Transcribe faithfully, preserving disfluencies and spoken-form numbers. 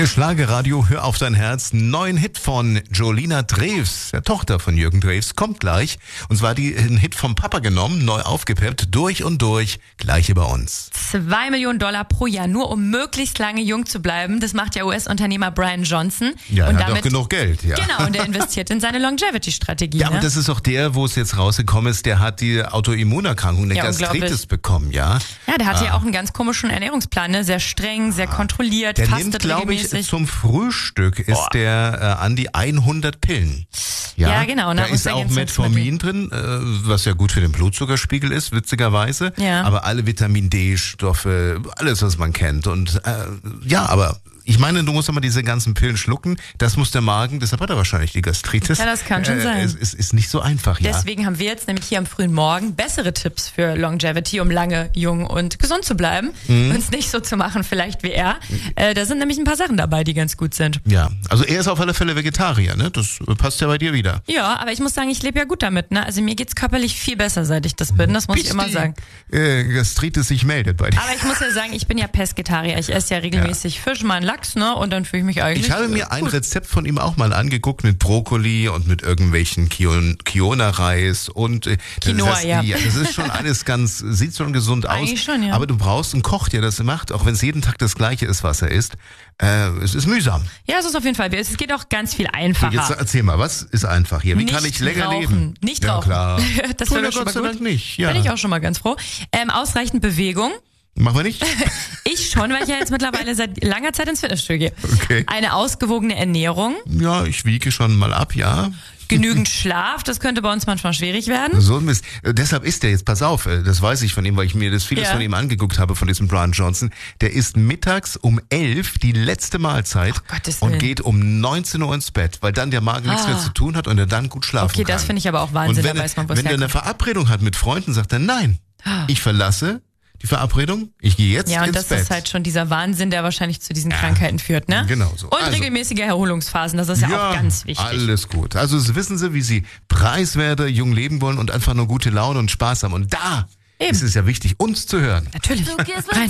Der Schlagerradio Hör auf dein Herz. Neuen Hit von Jolina Drews, der Tochter von Jürgen Drews, kommt gleich. Und zwar die einen Hit vom Papa genommen, neu aufgepeppt, durch und durch, gleich über uns. Zwei Millionen Dollar pro Jahr, nur um möglichst lange jung zu bleiben. Das macht der U S-Unternehmer Brian Johnson. Ja, er und hat damit, auch genug Geld. Ja. Genau, und der investiert in seine Longevity-Strategie. Ja, ne? und das ist auch der, wo es jetzt rausgekommen ist, der hat die Autoimmunerkrankung, eine Ja, Gastritis bekommen, ja. Ja, der hatte ah. ja auch einen ganz komischen Ernährungsplan, ne? Sehr streng, sehr kontrolliert, Der fastet nimmt, glaube ich, regelmäßig. zum Frühstück ist Boah. der äh, an die hundert Pillen. Ja, Ja, genau, Da ist auch Metformin drin, äh, was ja gut für den Blutzuckerspiegel ist, witzigerweise. Ja. Aber alle Vitamin D-Stoffe, alles, was man kennt. Und äh, ja, aber ich meine, du musst aber diese ganzen Pillen schlucken. Das muss der Magen, deshalb hat er wahrscheinlich die Gastritis. Ja, das kann schon äh, sein. Es ist, ist nicht so einfach, ja. Deswegen haben wir jetzt nämlich hier am frühen Morgen bessere Tipps für Longevity, um lange jung und gesund zu bleiben Mhm. und es nicht so zu machen vielleicht wie er. Äh, da sind nämlich ein paar Sachen dabei, die ganz gut sind. Ja, also er ist auf alle Fälle Vegetarier, ne? Das passt ja bei dir wieder. Ja, aber ich muss sagen, ich lebe ja gut damit. Ne? Also mir geht's körperlich viel besser, seit ich das bin. Das muss Bis ich immer die, sagen. Äh, Gastritis sich meldet bei dir. Aber ich muss ja sagen, ich bin ja Pesketarier. Ich esse ja regelmäßig Fisch, mal einen Lachs, ne? Und dann fühle ich mich eigentlich Ich habe mir ein Rezept von ihm auch mal angeguckt mit Brokkoli und mit irgendwelchen Kion- Kiona-Reis und äh, Quinoa, das, ja. ja. Das ist schon alles ganz, sieht schon gesund aus. Eigentlich schon, ja. Aber du brauchst einen Koch, der das macht, auch wenn es jeden Tag das Gleiche ist, was er isst. Äh, es ist mühsam. Ja, es ist auf jeden Fall. Es geht auch ganz viel So, einfacher. jetzt erzähl mal, was ist einfach hier? Wie Nicht kann ich länger rauchen. leben? Nicht ja, rauchen. Klar. Das Tun wäre wir schon Gott mal sei gut. Dank nicht. Ja. Bin ich auch schon mal ganz froh. Ähm, ausreichend Bewegung. Machen wir nicht? Ich schon, weil ich ja jetzt mittlerweile seit langer Zeit ins Fitnessstudio gehe. Okay. Eine ausgewogene Ernährung, Ja, ich wiege schon mal ab, ja. genügend Schlaf, das könnte bei uns manchmal schwierig werden. So ein Mist. Äh, Deshalb ist der jetzt, pass auf, äh, das weiß ich von ihm, weil ich mir das vieles Ja. von ihm angeguckt habe, von diesem Brian Johnson. Der isst mittags um elf die letzte Mahlzeit Ach, Gottes und Willen. geht um neunzehn Uhr ins Bett, weil dann der Magen nichts Ah. mehr zu tun hat und er dann gut schlafen Okay, kann. das finde ich aber auch Wahnsinn, Und wenn, da weiß man, wo es wenn er eine herkommt. Verabredung hat mit Freunden, sagt er, nein, ich verlasse die Verabredung, ich gehe jetzt Ja, und ins das Bett. ist halt schon dieser Wahnsinn, der wahrscheinlich zu diesen Krankheiten führt, ne? Genau so. Und Also- regelmäßige Erholungsphasen, das ist ja, auch ganz wichtig. Alles gut. Also das wissen Sie, wie Sie preiswerter jung leben wollen und einfach nur gute Laune und Spaß haben. Und da Eben. ist es ja wichtig, uns zu hören. Natürlich. Rein.